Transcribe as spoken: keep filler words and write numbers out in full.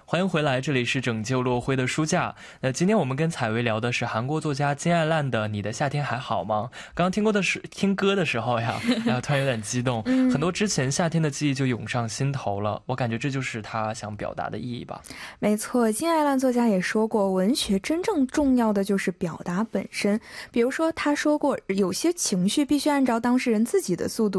欢迎回来，这里是拯救落灰的书架。那今天我们跟采薇聊的是韩国作家金爱烂的《你的夏天还好吗》。刚刚听过的是听歌的时候呀，然后突然有点激动，嗯、很多之前夏天的记忆就涌上心头了。我感觉这就是他想表达的意义吧。 没错，金爱烂作家也说过，文学真正重要的就是表达本身。比如说，他说过，有些情绪必须按照当事人自己的速度